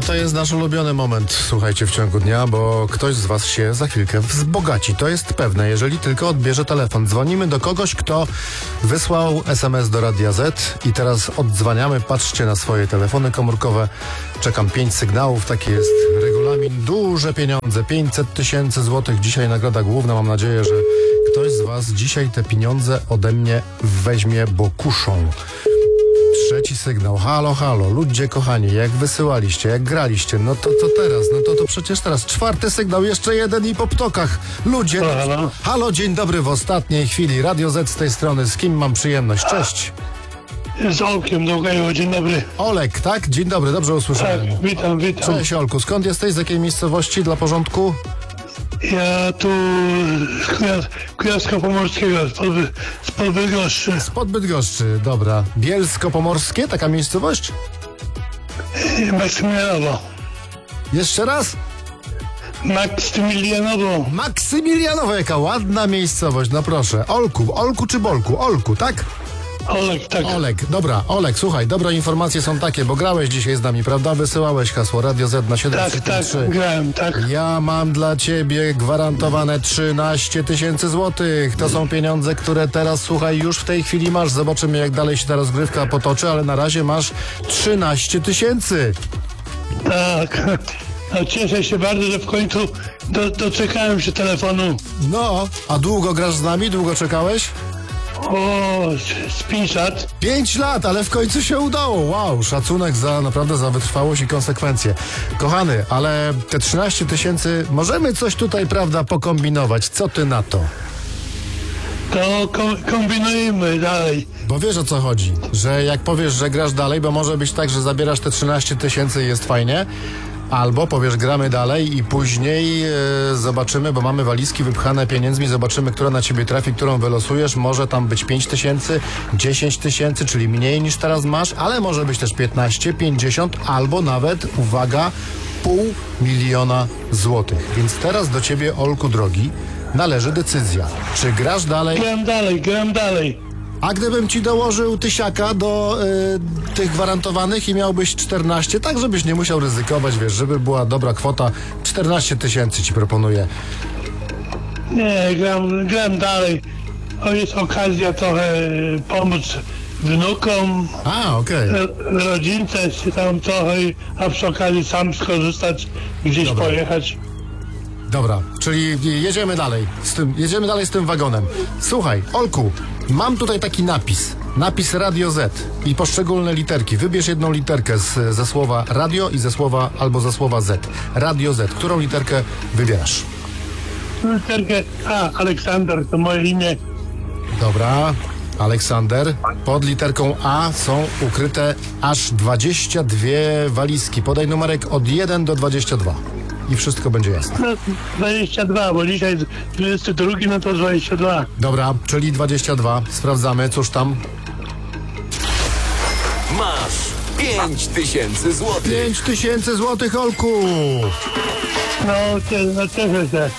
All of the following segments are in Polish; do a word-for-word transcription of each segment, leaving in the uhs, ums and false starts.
to jest nasz ulubiony moment, słuchajcie, w ciągu dnia, bo ktoś z was się za chwilkę wzbogaci. To jest pewne, jeżeli tylko odbierze telefon. Dzwonimy do kogoś, kto wysłał es em es do Radia Z i teraz oddzwaniamy. Patrzcie na swoje telefony komórkowe. Czekam pięć sygnałów, taki jest regulamin. Duże pieniądze, pięćset tysięcy złotych. Dzisiaj nagroda główna. Mam nadzieję, że ktoś z was dzisiaj te pieniądze ode mnie weźmie, bo kuszą. Trzeci sygnał. Halo, halo, ludzie kochani, jak wysyłaliście, jak graliście, no to, to teraz, no to, to przecież teraz. Czwarty sygnał, jeszcze jeden i po ptokach. Ludzie, Halo, halo. halo, dzień dobry w ostatniej chwili. Radio Z z tej strony, z kim mam przyjemność? Cześć. Z Olkiem Długajewo, dzień dobry. Olek, tak? Dzień dobry, dobrze usłyszałem. Tak, witam, witam. Cześć Olku, skąd jesteś, z jakiej miejscowości dla porządku? Ja tu z Kujas- Kujawsko-Pomorskiego, z Podby- z Podbydgoszczy. Spod Bydgoszczy, dobra. Bielsko-Pomorskie, taka miejscowość? Maksymilianowo. Jeszcze raz? Maksymilianowo. Maksymilianowo, jaka ładna miejscowość, no proszę. Olku, Olku czy Bolku? Olku, tak? Olek, tak. Olek, dobra, Olek, słuchaj, dobre informacje są takie, bo grałeś dzisiaj z nami, prawda? Wysyłałeś hasło Radio Z na siedem Tak, tak, trzy. grałem, tak. Ja mam dla ciebie gwarantowane trzynaście tysięcy złotych. To są pieniądze, które teraz, słuchaj, już w tej chwili masz. Zobaczymy, jak dalej się ta rozgrywka potoczy, ale na razie masz trzynaście tysięcy. Tak. No, cieszę się bardzo, że w końcu do, doczekałem się telefonu. No, a długo grasz z nami? Długo czekałeś? O, z pięć lat. Pięć lat, ale w końcu się udało. Wow, szacunek za naprawdę za wytrwałość i konsekwencje. Kochany, ale te trzynaście tysięcy, możemy coś tutaj, prawda, pokombinować. Co ty na to? To kom- kombinujemy dalej. Bo wiesz, o co chodzi, że jak powiesz, że grasz dalej, bo może być tak, że zabierasz te trzynaście tysięcy i jest fajnie, albo powiesz, gramy dalej i później e, zobaczymy, bo mamy walizki wypchane pieniędzmi, zobaczymy, która na ciebie trafi, którą wylosujesz. Może tam być pięć tysięcy, dziesięć tysięcy, czyli mniej niż teraz masz, ale może być też piętnaście, pięćdziesiąt, albo nawet, uwaga, pół miliona złotych. Więc teraz do ciebie, Olku drogi, należy decyzja. Czy grasz dalej? Gram dalej, gram dalej. A gdybym ci dołożył tysiaka do y, tych gwarantowanych i miałbyś czternaście, tak żebyś nie musiał ryzykować, wiesz, żeby była dobra kwota, czternaście tysięcy ci proponuję. Nie, gram, gram dalej. O, jest okazja trochę pomóc wnukom, A, okej. ro- rodzince się tam trochę, a przy okazji sam skorzystać, gdzieś Dobra. pojechać. Dobra, czyli jedziemy dalej z tym, jedziemy dalej z tym wagonem. Słuchaj, Olku, mam tutaj taki napis. Napis Radio Z i poszczególne literki. Wybierz jedną literkę z, ze słowa radio i ze słowa, albo ze słowa Z. Radio Z. Którą literkę wybierasz? Literkę A, Aleksander, to moje imię. Dobra, Aleksander. Pod literką A są ukryte aż dwadzieścia dwie walizki. Podaj numerek od jeden do dwudziestu dwóch i wszystko będzie jasne. No, dwadzieścia dwa, bo dzisiaj jest dwudziesty drugi, no to dwadzieścia dwa. Dobra, czyli dwadzieścia dwa. Sprawdzamy, cóż tam. Masz pięć tysięcy złotych. pięć tysięcy złotych, Olku! No, cie- no cieszę się.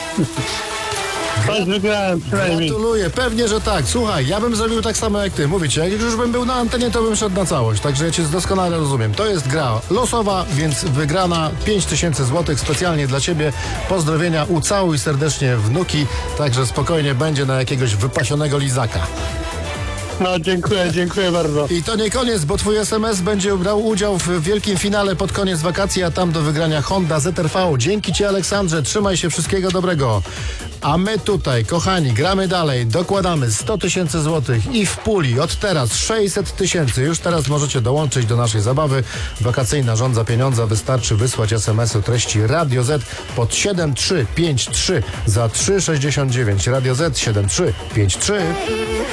Choć wygrałem przynajmniej. Gratuluję, pewnie, że tak. Słuchaj, ja bym zrobił tak samo jak ty. Mówię ci, jak już bym był na antenie, to bym szedł na całość. Także ja cię doskonale rozumiem. To jest gra losowa, więc wygrana pięć tysięcy złotych specjalnie dla ciebie. Pozdrowienia, ucałuj serdecznie wnuki. Także spokojnie będzie na jakiegoś wypasionego lizaka. No, dziękuję, dziękuję bardzo. I to nie koniec, bo twój es em es będzie brał udział w wielkim finale pod koniec wakacji, a tam do wygrania Honda Z R V. Dzięki ci, Aleksandrze, trzymaj się, wszystkiego dobrego. A my tutaj, kochani, gramy dalej, dokładamy sto tysięcy złotych i w puli od teraz sześćset tysięcy. Już teraz możecie dołączyć do naszej zabawy. Wakacyjna żądza pieniądza, wystarczy wysłać es em es o treści Radio Z pod siedem trzy pięć trzy za trzy sześćdziesiąt dziewięć. Radio Z siedem trzy pięć trzy.